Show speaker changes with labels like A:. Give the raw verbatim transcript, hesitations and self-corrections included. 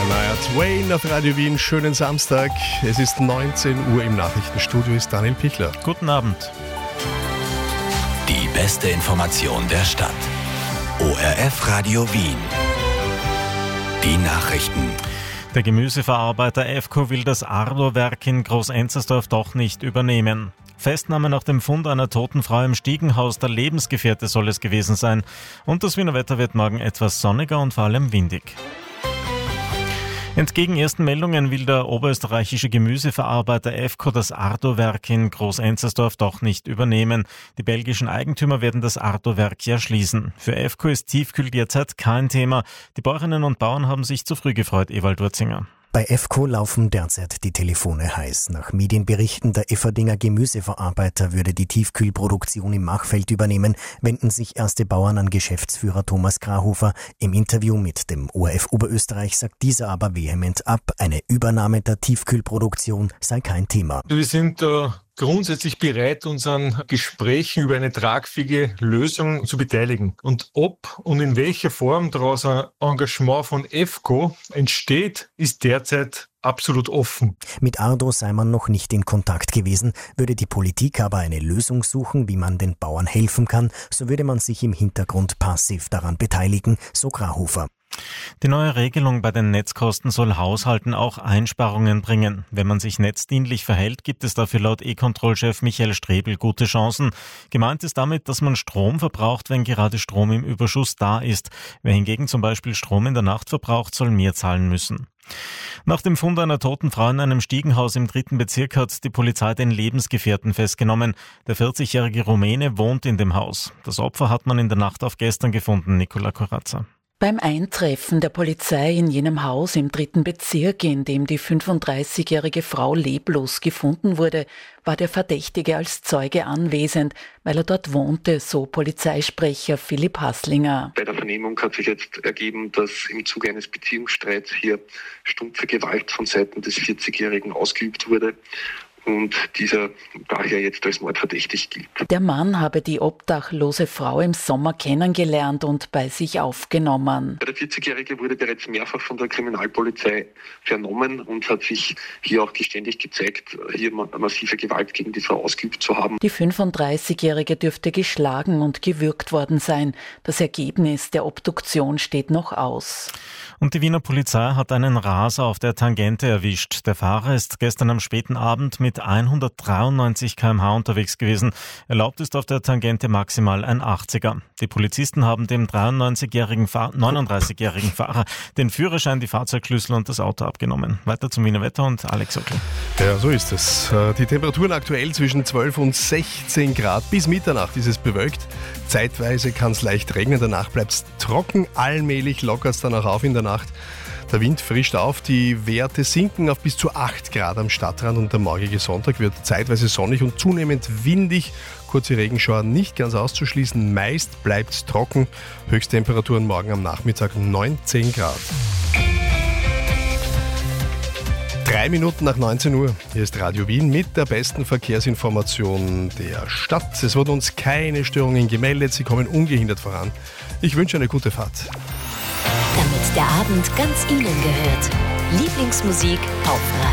A: Shania Twain auf Radio Wien. Schönen Samstag. Es ist neunzehn Uhr, im Nachrichtenstudio ist Daniel Pichler.
B: Guten Abend.
C: Die beste Information der Stadt. O R F Radio Wien. Die Nachrichten.
B: Der Gemüseverarbeiter EFCO will das Ardo-Werk in Groß-Enzersdorf doch nicht übernehmen. Festnahme nach dem Fund einer toten Frau im Stiegenhaus, der Lebensgefährte soll es gewesen sein. Und das Wiener Wetter wird morgen etwas sonniger und vor allem windig. Entgegen ersten Meldungen will der oberösterreichische Gemüseverarbeiter EFCO das Ardo-Werk in Groß-Enzersdorf doch nicht übernehmen. Die belgischen Eigentümer werden das Ardo-Werk ja schließen. Für EFCO ist Tiefkühl derzeit kein Thema. Die Bäuerinnen und Bauern haben sich zu früh gefreut, Ewald Urzinger.
D: Bei EFCO laufen derzeit die Telefone heiß. Nach Medienberichten, der Efferdinger Gemüseverarbeiter würde die Tiefkühlproduktion im Machfeld übernehmen, wenden sich erste Bauern an Geschäftsführer Thomas Grahofer. Im Interview mit dem O R F Oberösterreich sagt dieser aber vehement ab, eine Übernahme der Tiefkühlproduktion sei kein Thema.
E: Wir sind äh grundsätzlich bereit, uns an Gesprächen über eine tragfähige Lösung zu beteiligen. Und ob und in welcher Form daraus ein Engagement von EFCO entsteht, ist derzeit absolut offen.
D: Mit Ardo sei man noch nicht in Kontakt gewesen. Würde die Politik aber eine Lösung suchen, wie man den Bauern helfen kann, so würde man sich im Hintergrund passiv daran beteiligen, so Grahofer.
B: Die neue Regelung bei den Netzkosten soll Haushalten auch Einsparungen bringen. Wenn man sich netzdienlich verhält, gibt es dafür laut E-Control-Chef Michael Strebel gute Chancen. Gemeint ist damit, dass man Strom verbraucht, wenn gerade Strom im Überschuss da ist. Wer hingegen zum Beispiel Strom in der Nacht verbraucht, soll mehr zahlen müssen. Nach dem Fund einer toten Frau in einem Stiegenhaus im dritten Bezirk hat die Polizei den Lebensgefährten festgenommen. Der vierzigjährige Rumäne wohnt in dem Haus. Das Opfer hat man in der Nacht auf gestern gefunden, Nicola Corazza.
F: Beim Eintreffen der Polizei in jenem Haus im dritten Bezirk, in dem die fünfunddreißigjährige Frau leblos gefunden wurde, war der Verdächtige als Zeuge anwesend, weil er dort wohnte, so Polizeisprecher Philipp Hasslinger.
G: Bei der Vernehmung hat sich jetzt ergeben, dass im Zuge eines Beziehungsstreits hier stumpfe Gewalt von Seiten des vierzigjährigen ausgeübt wurde und dieser daher jetzt als mordverdächtig gilt.
F: Der Mann habe die obdachlose Frau im Sommer kennengelernt und bei sich aufgenommen.
G: Der vierzigjährige wurde bereits mehrfach von der Kriminalpolizei vernommen und hat sich hier auch geständig gezeigt, hier massive Gewalt gegen die Frau ausgeübt zu haben.
F: Die fünfunddreißigjährige dürfte geschlagen und gewürgt worden sein. Das Ergebnis der Obduktion steht noch aus.
B: Und die Wiener Polizei hat einen Raser auf der Tangente erwischt. Der Fahrer ist gestern am späten Abend mit hundertdreiundneunzig Kilometer pro Stunde unterwegs gewesen. Erlaubt ist auf der Tangente maximal ein achtziger. Die Polizisten haben dem dreiundneunzigjährigen Fahr- neununddreißigjährigen Fahrer den Führerschein, die Fahrzeugschlüssel und das Auto abgenommen. Weiter zum Wiener Wetter und Alex Ockel.
A: Ja, so ist es. Die Temperaturen aktuell zwischen zwölf und sechzehn Grad. Bis Mitternacht ist es bewölkt. Zeitweise kann es leicht regnen, danach bleibt es trocken. Allmählich lockert es dann auch auf in der Nacht. Der Wind frischt auf, die Werte sinken auf bis zu acht Grad am Stadtrand und der morgige Sonntag wird zeitweise sonnig und zunehmend windig. Kurze Regenschauer nicht ganz auszuschließen, meist bleibt es trocken. Höchsttemperaturen morgen am Nachmittag neunzehn Grad. Drei Minuten nach neunzehn Uhr. Hier ist Radio Wien mit der besten Verkehrsinformation der Stadt. Es wurden uns keine Störungen gemeldet, sie kommen ungehindert voran. Ich wünsche eine gute Fahrt.
H: Damit der Abend ganz Ihnen gehört. Lieblingsmusik auf Radio.